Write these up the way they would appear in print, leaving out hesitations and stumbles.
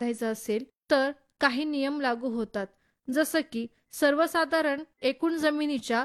बांधायचा असेल तर काही नियम लागू होतात. जसं की सर्वसाधारण एकूण जमिनीच्या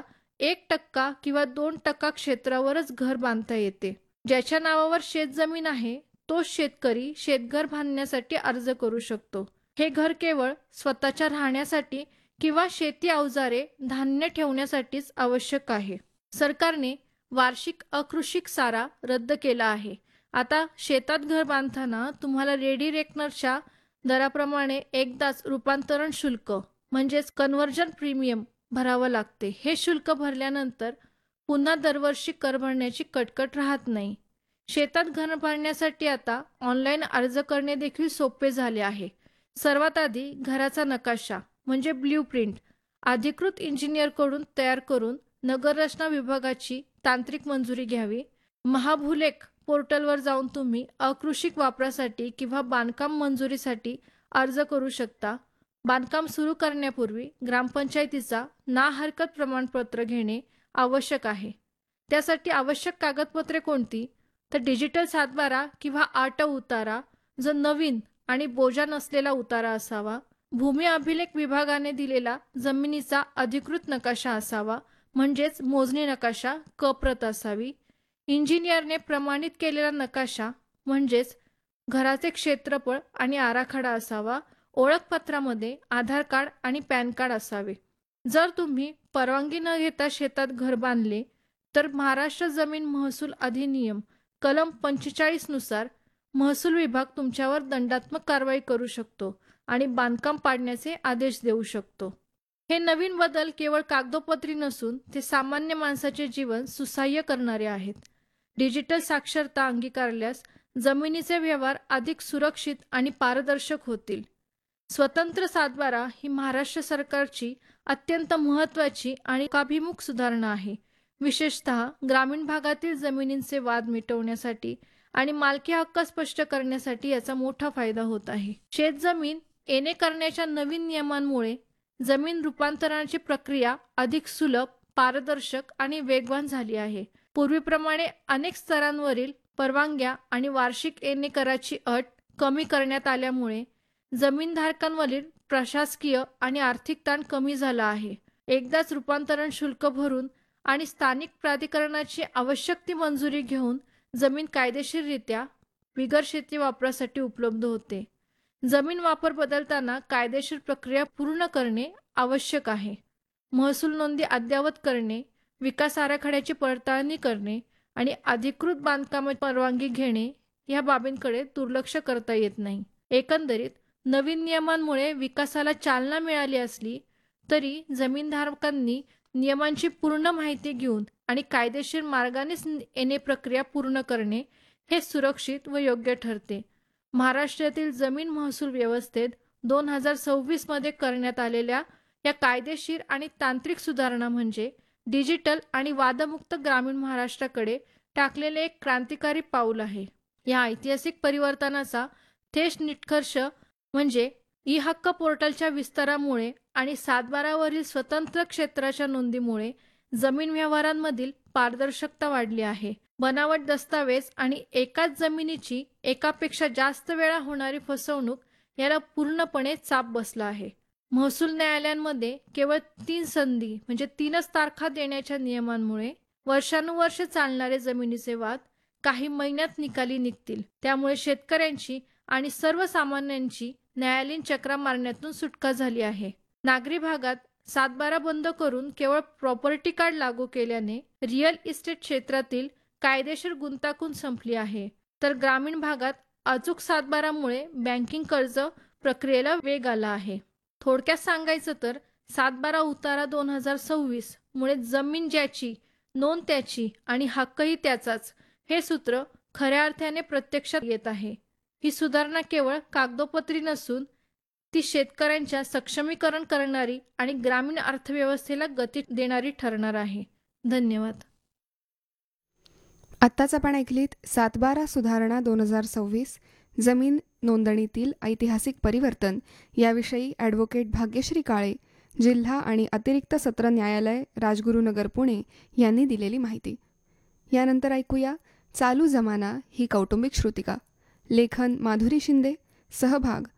1% किंवा 2% क्षेत्रावरच घर बांधता येते. ज्याच्या नावावर शेतजमीन आहे तोच शेतकरी शेतघर बांधण्यासाठी अर्ज करू शकतो. हे घर केवळ स्वतःच्या राहण्यासाठी किंवा शेती अवजारे, धान्य ठेवण्यासाठीच आवश्यक आहे. सरकारने वार्षिक अकृषिक सारा रद्द केला आहे. आता शेतात घर बांधताना तुम्हाला रेडी रेकनरच्या दराप्रमाणे एकदाच रूपांतरण शुल्क म्हणजेच कन्व्हर्जन प्रीमियम भरावं लागते. हे शुल्क भरल्यानंतर पुन्हा दरवर्षी कर भरण्याची कटकट राहत नाही. शेतात घर बांधण्यासाठी आता ऑनलाईन अर्ज करणे देखील सोपे झाले आहे. सर्वात आधी घराचा नकाशा म्हणजे ब्ल्यूप्रिंट अधिकृत इंजिनियरकडून तयार करून नगररचना विभागाची तांत्रिक मंजुरी घ्यावी. महाभूलेख पोर्टलवर जाऊन तुम्ही अकृषिक वापरासाठी किंवा बांधकाम मंजुरीसाठी अर्ज करू शकता. बांधकाम सुरू करण्यापूर्वी ग्रामपंचायतीचा ना हरकत प्रमाणपत्र घेणे आवश्यक आहे. त्यासाठी आवश्यक कागदपत्रे कोणती? तर डिजिटल सातबारा किंवा आट उतारा, जो नवीन आणि बोजा नसलेला उतारा असावा. भूमी अभिलेख विभागाने दिलेला जमिनीचा अधिकृत नकाशा असावा, म्हणजेच मोजणी नकाशा क प्रत असावी. इंजिनियरने प्रमाणित केलेला नकाशा म्हणजेच घराचे क्षेत्रफळ आणि आराखडा असावा. ओळखपत्रामध्ये आधार कार्ड आणि पॅन कार्ड असावे. जर तुम्ही परवानगी न घेता शेतात घर बांधले तर महाराष्ट्र जमीन महसूल अधिनियम कलम 45 नुसार महसूल विभाग तुमच्यावर दंडात्मक कारवाई करू शकतो आणि बांधकाम पाडण्याचे आदेश देऊ शकतो. हे नवीन बदल केवळ कागदोपत्री नसून ते सामान्य माणसाचे जीवन सुसह्य करणारे आहेत. डिजिटल साक्षरता अंगीकारल्यास जमिनीचे व्यवहार अधिक सुरक्षित आणि पारदर्शक होतील. स्वतंत्र सातबारा ही महाराष्ट्र सरकारची अत्यंत महत्त्वाची आणि लोकाभिमुख सुधारणा आहे. विशेषतः ग्रामीण भागातील जमिनींचे वाद मिटवण्यासाठी आणि मालकी हक्क स्पष्ट करण्यासाठी याचा मोठा फायदा होत आहे. शेतजमीन येणे करण्याच्या नवीन नियमांमुळे जमीन रूपांतरणाची प्रक्रिया अधिक सुलभ, पारदर्शक आणि वेगवान झाली आहे. पूर्वीप्रमाणे अनेक स्तरांवरील परवानग्या आणि वार्षिक येणे कराची अट कमी करण्यात आल्यामुळे जमीनधारकांवरील प्रशासकीय आणि आर्थिक ताण कमी झाला आहे. एकदाच रूपांतरण शुल्क भरून आणि स्थानिक प्राधिकरणाची आवश्यक ती मंजुरी घेऊन जमीन कायदेशीररित्या बिगर शेती वापरासाठी उपलब्ध होते. जमीन वापर बदलताना कायदेशीर प्रक्रिया पूर्ण करणे आवश्यक आहे. महसूल नोंदी अद्ययावत करणे, विकास आराखड्याची पडताळणी करणे आणि अधिकृत बांधकाम परवानगी घेणे या बाबींकडे दुर्लक्ष करता येत नाही. एकंदरीत नवीन नियमांमुळे विकासाला चालना मिळाली असली तरी जमीनधारकांनी नियमांची पूर्ण माहिती घेऊन आणि कायदेशीर मार्गानेच येणे प्रक्रिया पूर्ण करणे हे सुरक्षित व योग्य ठरते. महाराष्ट्रातील जमीन महसूल व्यवस्थेत 2026 मध्ये करण्यात आलेल्या या कायदेशीर आणि तांत्रिक सुधारणा म्हणजे डिजिटल आणि वादमुक्त ग्रामीण महाराष्ट्राकडे टाकलेले एक क्रांतिकारी पाऊल आहे. या ऐतिहासिक परिवर्तनाचा थेट निष्कर्ष म्हणजे ई हक्क पोर्टलच्या विस्तारामुळे आणि सातबारावरील स्वतंत्र क्षेत्राच्या नोंदीमुळे जमीन व्यवहारांमधील पारदर्शकता वाढली आहे. बनावट दस्तावेज आणि एकाच जमिनीची एकापेक्षा जास्त वेळा होणारी फसवणूक याला पूर्णपणे चाप बसला आहे. महसूल न्यायालयांमध्ये केवळ 3 संधी म्हणजे 3च तारखा देण्याच्या नियमांमुळे वर्षानुवर्ष चालणारे जमिनीचे वाद काही महिन्यात निकाली निघतील. त्यामुळे शेतकऱ्यांची आणि सर्वसामान्यांची न्यायालयीन चक्रा मारण्यातून सुटका झाली आहे. नागरी भागात सातबारा बंद करून केवळ प्रॉपर्टी कार्ड लागू केल्याने रिअल इस्टेट क्षेत्रातील कायदेशीर गुंतागुंत संपली आहे. तर ग्रामीण भागात अचूक सातबारामुळे बँकिंग कर्ज प्रक्रियेला वेग आला आहे. थोडक्यात सांगायचं तर सातबारा उतारा 2026 मुळे जमीन ज्याची, नोंद त्याची आणि हक्कही त्याचाच हे सूत्र खऱ्या अर्थाने प्रत्यक्षात येत आहे. ही सुधारणा केवळ कागदोपत्री नसून ती शेतकऱ्यांच्या सक्षमीकरण करणारी आणि ग्रामीण अर्थव्यवस्थेला गती देणारी ठरणार आहे. धन्यवाद. आत्ताच आपण ऐकलीत सातबारा सुधारणा 2026 जमीन नोंदणीतील ऐतिहासिक परिवर्तन याविषयी ॲडव्होकेट भाग्यश्री काळे, जिल्हा आणि अतिरिक्त सत्र न्यायालय राजगुरुनगर पुणे यांनी दिलेली माहिती. यानंतर ऐकूया चालू जमाना ही कौटुंबिक श्रुतिका. लेखन माधुरी शिंदे, सहभाग